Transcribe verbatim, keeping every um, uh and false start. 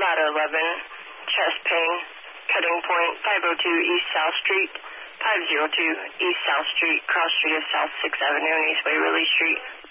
Ladder eleven, chest pain, cutting point, five oh two East South Street, five oh two East South Street, cross street of South sixth Avenue and East Waverly Street.